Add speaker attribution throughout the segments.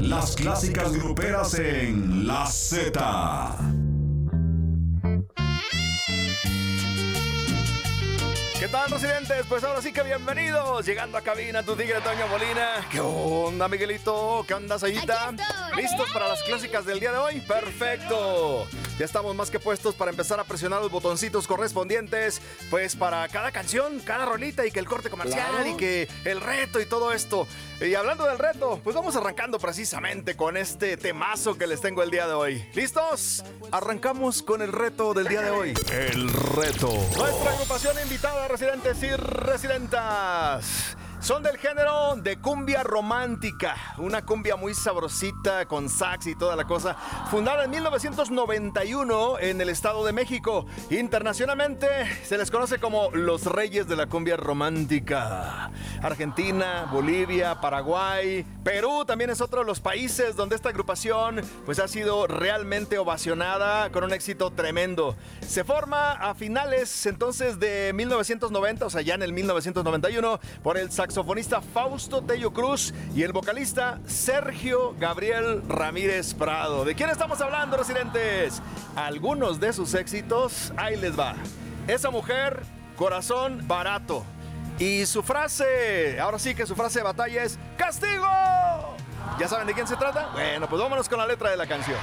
Speaker 1: Las clásicas gruperas en La Z.
Speaker 2: ¿Qué tal, residentes? Pues ahora sí que bienvenidos. Llegando a cabina, tu tigre Toño Molina. ¿Qué onda, Miguelito? ¿Qué onda, Sayita? ¿Listos para las clásicas del día de hoy? ¡Perfecto! Ya estamos más que puestos para empezar a presionar los botoncitos correspondientes, pues para cada canción, cada rolita y que el corte comercial, claro, y que el reto y todo esto. Y hablando del reto, pues vamos arrancando precisamente con este temazo que les tengo el día de hoy. ¿Listos? Arrancamos con el reto del día de hoy. El reto. Nuestra agrupación invitada, residentes y residentas, son del género de cumbia romántica, una cumbia muy sabrosita con sax y toda la cosa, fundada en 1991 en el Estado de México. Internacionalmente se les conoce como los reyes de la cumbia romántica. Argentina, Bolivia, Paraguay, Perú también es otro de los países donde esta agrupación pues ha sido realmente ovacionada con un éxito tremendo. Se forma a finales entonces de 1990, o sea ya en el 1991, por el saxofonista Fausto Tello Cruz y el vocalista Sergio Gabriel Ramírez Prado. ¿De quién estamos hablando, residentes? Algunos de sus éxitos, ahí les va. Esa mujer, corazón barato. Y su frase, ahora sí que su frase de batalla es ¡Castigo! ¿Ya saben de quién se trata? Bueno, pues vámonos con la letra de la canción.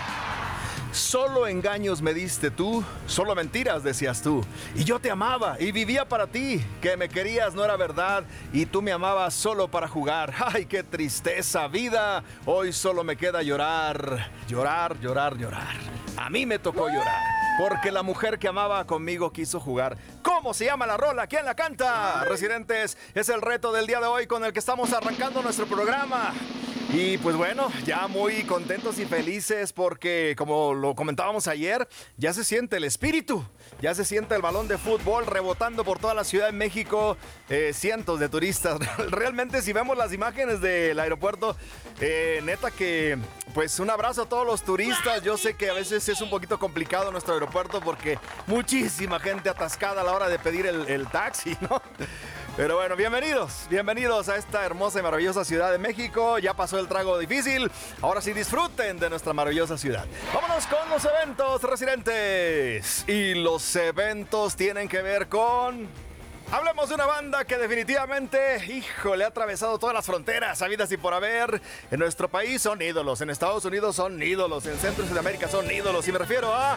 Speaker 2: Solo engaños me diste tú, solo mentiras decías tú. Y yo te amaba y vivía para ti. Que me querías no era verdad y tú me amabas solo para jugar. ¡Ay, qué tristeza, vida! Hoy solo me queda llorar. Llorar, llorar, llorar. A mí me tocó llorar porque la mujer que amaba conmigo quiso jugar. ¿Cómo se llama la rola? ¿Quién la canta? Residentes, es el reto del día de hoy con el que estamos arrancando nuestro programa. Y pues bueno, ya muy contentos y felices porque, como lo comentábamos ayer, ya se siente el espíritu, ya se siente el balón de fútbol rebotando por toda la Ciudad de México, cientos de turistas. Realmente, si vemos las imágenes del aeropuerto, neta que, pues un abrazo a todos los turistas. Yo sé que a veces es un poquito complicado nuestro aeropuerto porque muchísima gente atascada a la hora de pedir el taxi, ¿no? Pero bueno, bienvenidos a esta hermosa y maravillosa Ciudad de México. Ya pasó el trago difícil, ahora sí disfruten de nuestra maravillosa ciudad. Vámonos con los eventos, residentes. Y los eventos tienen que ver con... Hablemos de una banda que definitivamente, híjole, ha atravesado todas las fronteras habidas y por haber. En nuestro país son ídolos, en Estados Unidos son ídolos, en Centro y Sudamérica son ídolos. Y me refiero a...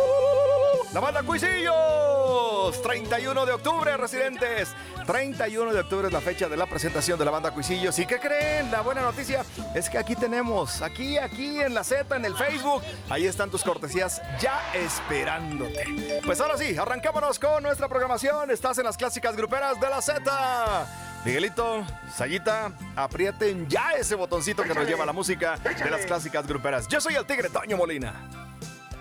Speaker 2: la banda Cuisillos. 31 de octubre, residentes. 31 de octubre es la fecha de la presentación de la banda Cuisillos. ¿Y qué creen? La buena noticia es que aquí tenemos, aquí en la Z, en el Facebook, ahí están tus cortesías ya esperándote. Pues ahora sí, arrancámonos con nuestra programación. Estás en las clásicas gruperas de la Z. Miguelito, Sayita, aprieten ya ese botoncito que nos lleva a la música de las clásicas gruperas. Yo soy el tigre Toño Molina.